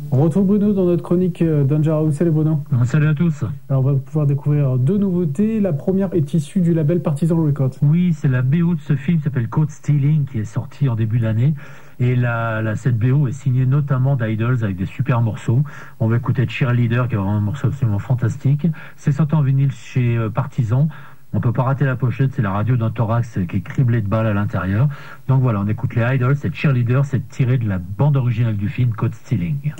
On retrouve Bruno dans notre chronique Danger House. Salut Bruno. Salut à tous. Alors on va pouvoir découvrir deux nouveautés. La première est issue du label Partisan Records. Oui, c'est la BO de ce film qui s'appelle Caught Stealing qui est sorti en début d'année. Et cette BO est signée notamment d'Idols avec des super morceaux. On va écouter Cheerleader qui est vraiment un morceau absolument fantastique. C'est sorti en vinyle chez Partisan. On peut pas rater la pochette, c'est la radio d'un thorax qui est criblée de balles à l'intérieur. Donc voilà, on écoute les Idols, c'est Cheerleader, c'est tiré de la bande originale du film Caught Stealing.